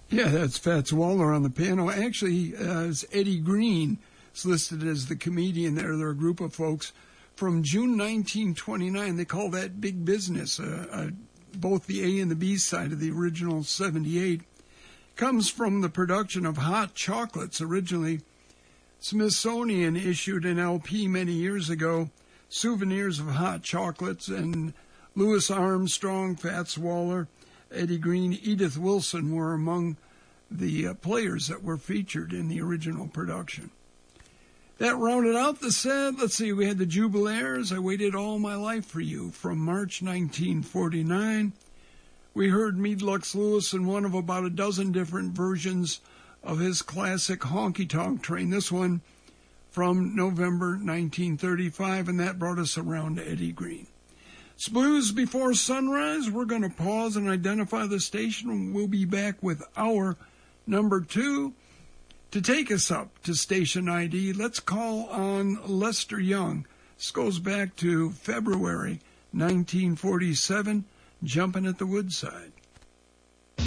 Yeah, that's Fats Waller on the piano. Actually, it's Eddie Green. It's listed as the comedian there. They're a group of folks from June 1929. They call that Big Business. Both the A and the B side of the original 78 comes from the production of Hot Chocolates. Originally, Smithsonian issued an LP many years ago, Souvenirs of Hot Chocolates, and Louis Armstrong, Fats Waller, Eddie Green, Edith Wilson were among the players that were featured in the original production. That rounded out the set. Let's see, we had the Jubilaires, I Waited All My Life for You, from March 1949. We heard Meade Lux Lewis in one of about a dozen different versions of his classic Honky Tonk Train. This one from November 1935, and that brought us around to Eddie Green. It's Blues Before Sunrise. We're going to pause and identify the station. We'll be back with hour number 2. To take us up to station ID, let's call on Lester Young. This goes back to February 1947, Jumping at the Woodside.